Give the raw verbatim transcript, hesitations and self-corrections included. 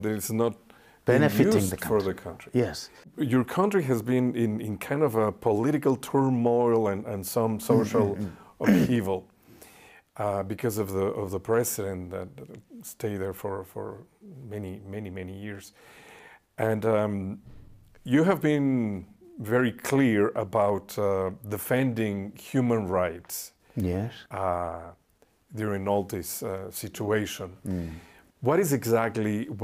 That it's not benefiting used the for country. the country. Yes. Your country has been in, in kind of a political turmoil and, and some social upheaval uh, because of the of the president that stayed there for, for many, many, many years. And um, you have been very clear about uh, defending human rights. Yes. Uh, during all this uh, situation. Mm. What is exactly